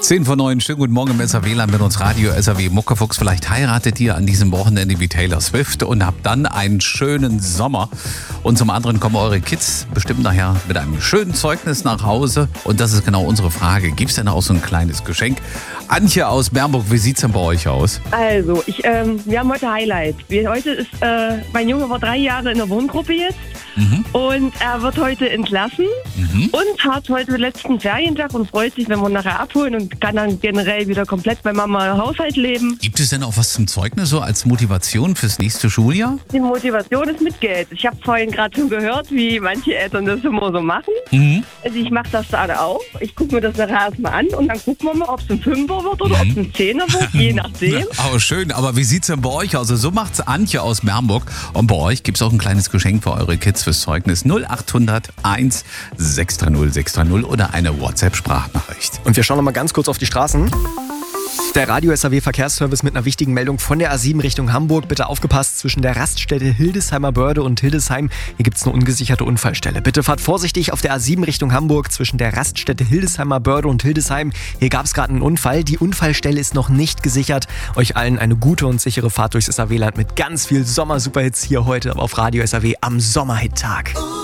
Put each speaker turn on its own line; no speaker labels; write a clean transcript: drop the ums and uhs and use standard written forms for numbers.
10:09, schönen guten Morgen im SAW-Land mit uns Radio SAW Muckefuchs. Vielleicht heiratet ihr an diesem Wochenende wie Taylor Swift und habt dann einen schönen Sommer. Und zum anderen kommen eure Kids bestimmt nachher mit einem schönen Zeugnis nach Hause. Und das ist genau unsere Frage. Gibt es denn auch so ein kleines Geschenk? Antje aus Bernburg, wie sieht es denn bei euch aus?
Also, wir haben heute Highlight. Heute ist, mein Junge war 3 Jahre in der Wohngruppe jetzt. Und er wird heute entlassen und hat heute den letzten Ferientag und freut sich, wenn wir ihn nachher abholen und kann dann generell wieder komplett bei Mama im Haushalt leben.
Gibt es denn auch was zum Zeugnis so als Motivation fürs nächste Schuljahr?
Die Motivation ist mit Geld. Ich habe vorhin gerade schon gehört, wie manche Eltern das immer so machen. Also ich mache das gerade auch. Ich gucke mir das nachher erstmal an und dann gucken wir mal, ob es ein 5er wird oder ob es ein 10er wird, je nachdem.
Aber schön, aber wie sieht es denn bei euch aus? Also so macht's Antje aus Bernburg. Und bei euch gibt es auch ein kleines Geschenk für eure Kids fürs Zeugnis. 0800 1 630 630 oder eine WhatsApp-Sprachnachricht.
Und wir schauen noch mal ganz kurz auf die Straßen. Der Radio SAW Verkehrsservice mit einer wichtigen Meldung von der A7 Richtung Hamburg. Bitte aufgepasst, zwischen der Raststätte Hildesheimer Börde und Hildesheim. Hier gibt es eine ungesicherte Unfallstelle. Bitte fahrt vorsichtig auf der A7 Richtung Hamburg zwischen der Raststätte Hildesheimer Börde und Hildesheim. Hier gab es gerade einen Unfall. Die Unfallstelle ist noch nicht gesichert. Euch allen eine gute und sichere Fahrt durchs SAW-Land mit ganz viel Sommer-Superhits hier heute auf Radio SAW am Sommerhit-Tag.